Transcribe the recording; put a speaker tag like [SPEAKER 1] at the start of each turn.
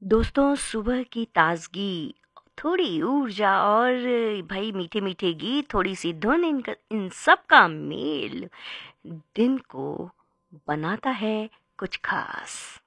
[SPEAKER 1] दोस्तों, सुबह की ताजगी, थोड़ी ऊर्जा और भाई मीठे मीठे गीत, थोड़ी सी धुन, इन सब का मेल दिन को बनाता है कुछ खास।